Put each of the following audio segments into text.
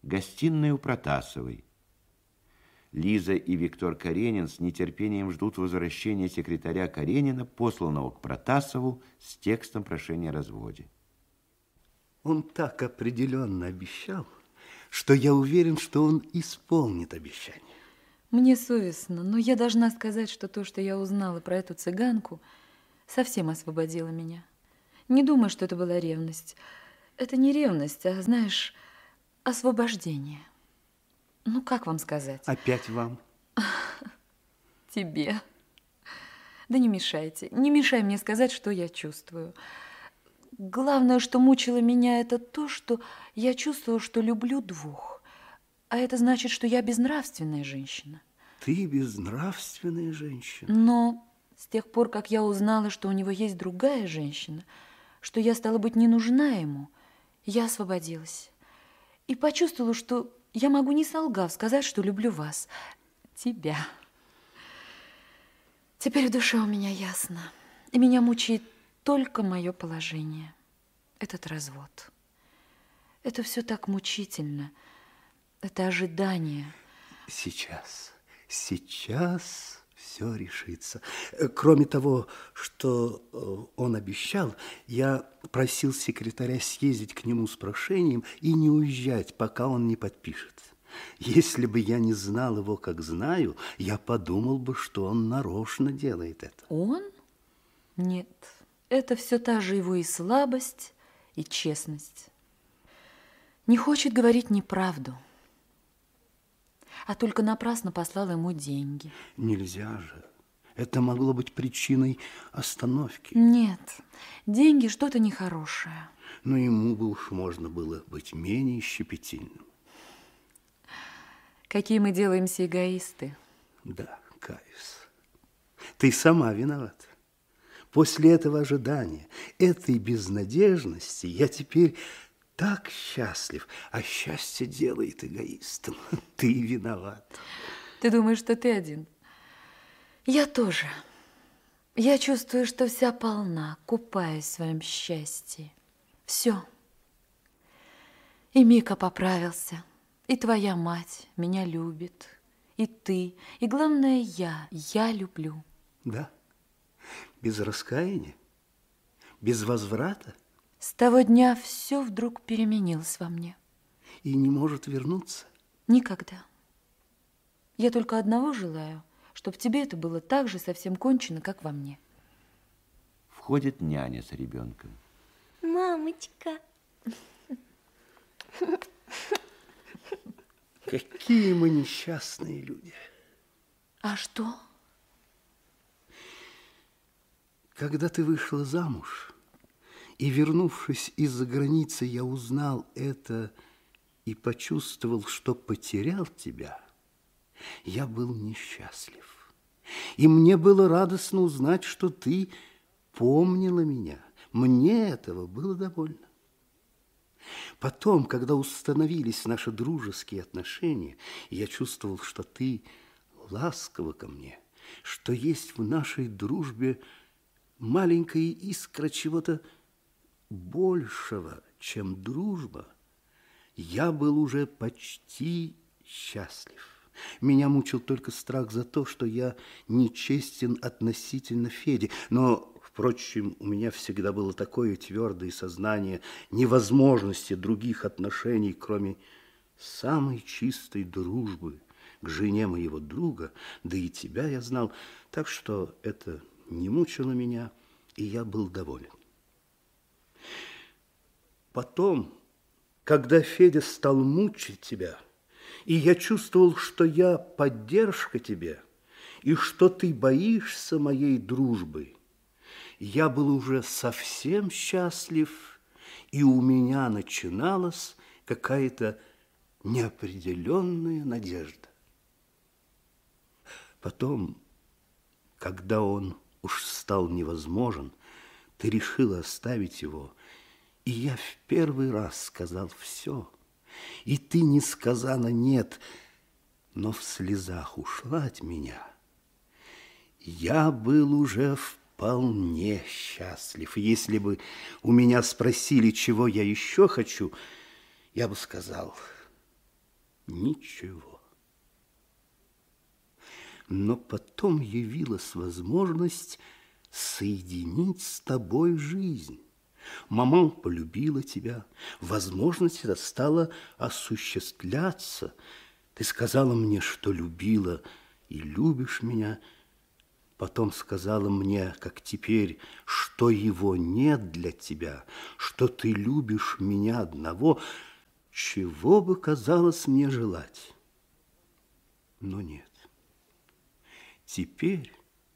гостиная у Протасовой. Лиза и Виктор Каренин с нетерпением ждут возвращения секретаря Каренина, посланного к Протасову с текстом прошения о разводе. Он так определенно обещал, что я уверен, что он исполнит обещание. Мне совестно, но я должна сказать, что то, что я узнала про эту цыганку, совсем освободило меня. Не думаю, что это была ревность. Это не ревность, а, знаешь, освобождение. Ну, как вам сказать? Опять вам? Тебе. Да не мешайте. Не мешай мне сказать, что я чувствую. Главное, что мучило меня, это то, что я чувствую, что люблю двух. А это значит, что я безнравственная женщина. Ты безнравственная женщина? Но с тех пор, как я узнала, что у него есть другая женщина, что я, стала быть, не нужна ему, я освободилась. И почувствовала, что я могу, не солгав, сказать, что люблю вас, тебя. Теперь в душе у меня ясно. И меня мучает только мое положение. Этот развод. Это все так мучительно. Это ожидание. Сейчас все решится. Кроме того, что он обещал, я просил секретаря съездить к нему с прошением и не уезжать, пока он не подпишет. Если бы я не знал его, как знаю, я подумал бы, что он нарочно делает это. Он? Нет. Это все та же его и слабость, и честность. Не хочет говорить неправду, а только напрасно послал ему деньги. Нельзя же. Это могло быть причиной остановки. Нет, деньги что-то нехорошее. Но ему бы уж можно было быть менее щепетильным. Какие мы делаемся эгоисты. Да, каюсь. Ты сама виновата. После этого ожидания, этой безнадежности я теперь так счастлив, а счастье делает эгоистом. Ты виноват. Ты думаешь, что ты один? Я тоже. Я чувствую, что вся полна, купаюсь в своем счастье. Все. И Мика поправился, и твоя мать меня любит, и ты, и главное я люблю. Да? Без раскаяния? Без возврата? С того дня все вдруг переменилось во мне. И не может вернуться? Никогда. Я только одного желаю, чтобы тебе это было так же совсем кончено, как во мне. Входит няня с ребенком. Мамочка. Какие мы несчастные люди. А что? Когда ты вышла замуж, и, вернувшись из-за границы, я узнал это и почувствовал, что потерял тебя, я был несчастлив. И мне было радостно узнать, что ты помнила меня. Мне этого было довольно. Потом, когда установились наши дружеские отношения, я чувствовал, что ты ласкова ко мне, что есть в нашей дружбе маленькая искра чего-то большего, чем дружба. Я был уже почти счастлив. Меня мучил только страх за то, что я нечестен относительно Феди. Но, впрочем, у меня всегда было такое твердое сознание невозможности других отношений, кроме самой чистой дружбы к жене моего друга, да и тебя я знал, так что это не мучило меня, и я был доволен. Потом, когда Федя стал мучить тебя, и я чувствовал, что я поддержка тебе, и что ты боишься моей дружбы, я был уже совсем счастлив, и у меня начиналась какая-то неопределенная надежда. Потом, когда он уж стал невозможен, ты решила оставить его, и я в первый раз сказал все, и ты несказанно нет, но в слезах ушла от меня. Я был уже вполне счастлив. Если бы у меня спросили, чего я еще хочу, я бы сказал: ничего. Но потом явилась возможность соединить с тобой жизнь. Мама полюбила тебя, возможность эта стала осуществляться. Ты сказала мне, что любила и любишь меня. Потом сказала мне, как теперь, что его нет для тебя, что ты любишь меня одного, чего бы казалось мне желать. Но нет. Теперь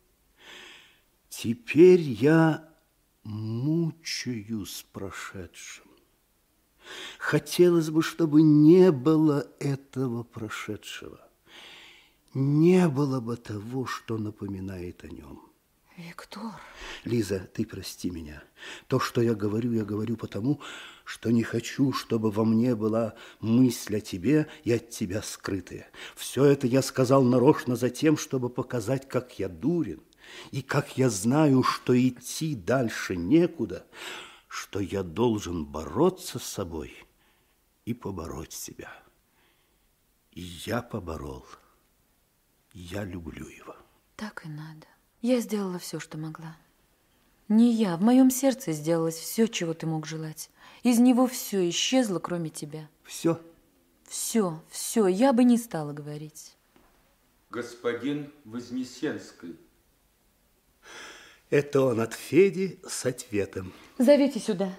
я мучаюсь прошедшим. Хотелось бы, чтобы не было этого прошедшего. Не было бы того, что напоминает о нем. Виктор. Лиза, ты прости меня. То, что я говорю потому, что не хочу, чтобы во мне была мысль о тебе и от тебя скрытая. Все это я сказал нарочно за тем, чтобы показать, как я дурен, и как я знаю, что идти дальше некуда, что я должен бороться с собой и побороть себя. И я поборол. Я люблю его. Так и надо. Я сделала все, что могла. Не я, в моем сердце сделалось все, чего ты мог желать. Из него все исчезло, кроме тебя. Все? Все, я бы не стала говорить. Господин Вознесенский. Это он от Феди с ответом. Зовите сюда.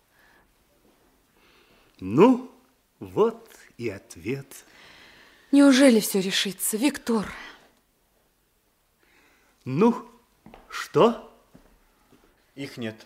Ну, вот и ответ. Неужели все решится, Виктор? Ну, что? Их нет.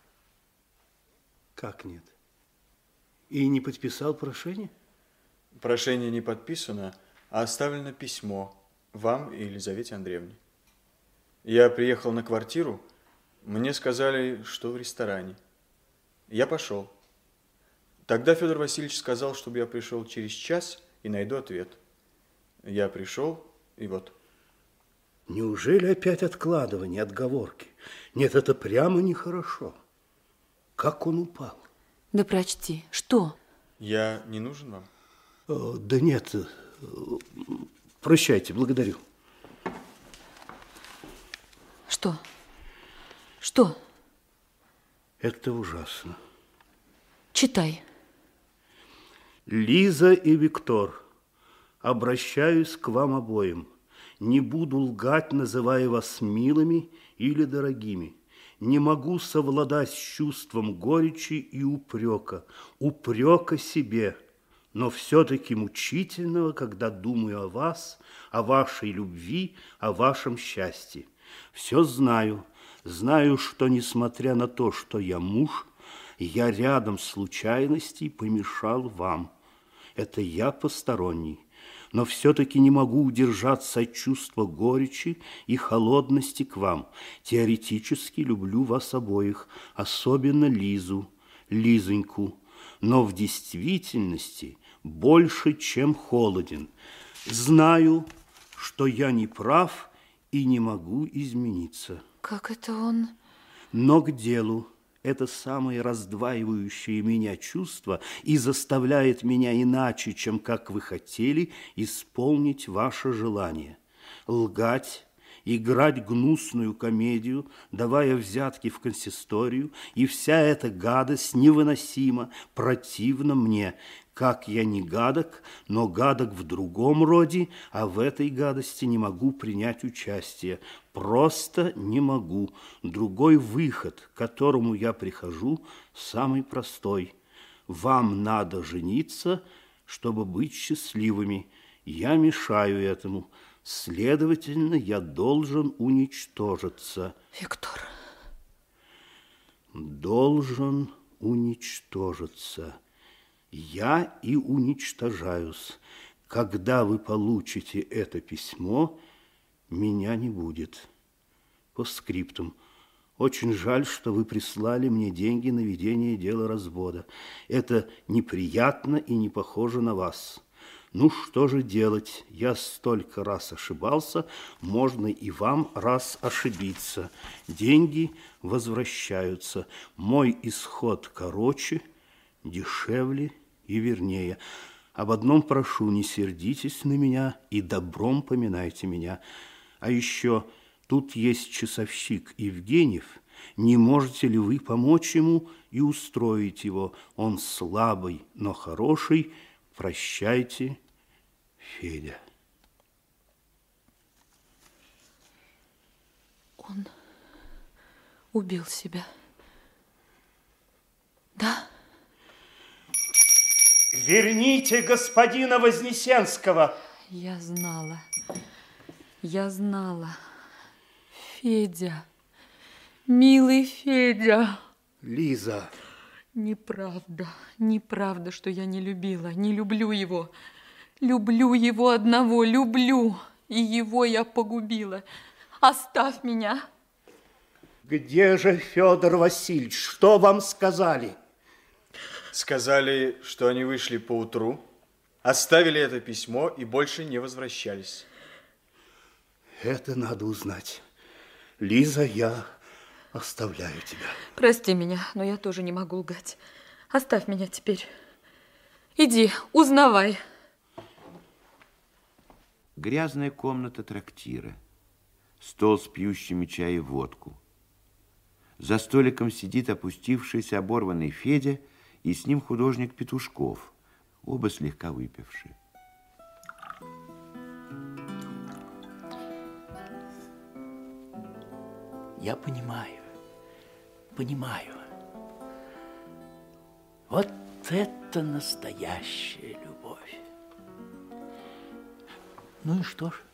Как нет? И не подписал прошение? Прошение не подписано, а оставлено письмо вам и Елизавете Андреевне. Я приехал на квартиру, мне сказали, что в ресторане. Я пошел. Тогда Федор Васильевич сказал, чтобы я пришел через час и найду ответ. Я пришел, и вот. Неужели опять откладывание, отговорки? Нет, это прямо нехорошо. Как он упал? Да прочти. Что? Я не нужен вам? Да нет. Прощайте, благодарю. Что? Что? Это ужасно. Читай. Лиза и Виктор, обращаюсь к вам обоим. Не буду лгать, называя вас милыми или дорогими. Не могу совладать с чувством горечи и упрека себе, но все-таки мучительного, когда думаю о вас, о вашей любви, о вашем счастье. Все знаю, что, несмотря на то, что я муж, я рядом случайностей помешал вам. Это я посторонний. Но все-таки не могу удержаться от чувства горечи и холодности к вам. Теоретически люблю вас обоих, особенно Лизоньку, но в действительности больше, чем холоден. Знаю, что я не прав и не могу измениться. Как это он? Но к делу. Это самое раздваивающее меня чувство и заставляет меня иначе, чем как вы хотели, исполнить ваше желание. Лгать, играть гнусную комедию, давая взятки в консисторию, и вся эта гадость невыносима, противна мне. Как я не гадок, но гадок в другом роде, а в этой гадости не могу принять участие. Просто не могу. Другой выход, к которому я прихожу, самый простой. Вам надо жениться, чтобы быть счастливыми. Я мешаю этому. Следовательно, я должен уничтожиться. Виктор. Должен уничтожиться. Я и уничтожаюсь. Когда вы получите это письмо, меня не будет. Постскриптум. Очень жаль, что вы прислали мне деньги на ведение дела развода. Это неприятно и не похоже на вас. Ну, что же делать? Я столько раз ошибался, можно и вам раз ошибиться. Деньги возвращаются. Мой исход короче, дешевле и вернее. Об одном прошу, не сердитесь на меня и добром поминайте меня. А еще тут есть часовщик Евгеньев. Не можете ли вы помочь ему и устроить его? Он слабый, но хороший. Прощайте, Федя. Он убил себя. Да? Верните господина Вознесенского. Я знала. Я знала. Федя. Милый Федя. Лиза. Неправда. Неправда, что я не любила. Не люблю его. Люблю его одного. Люблю. И его я погубила. Оставь меня. Где же Федор Васильевич? Что вам сказали? Сказали, что они вышли поутру, оставили это письмо и больше не возвращались. Это надо узнать. Лиза, я оставляю тебя. Прости меня, но я тоже не могу лгать. Оставь меня теперь. Иди, узнавай. Грязная комната трактира. Стол с пьющими чай и водку. За столиком сидит опустившийся оборванный Федя, и с ним художник Петушков, оба слегка выпившие. Я понимаю, понимаю. Вот это настоящая любовь. Ну и что ж?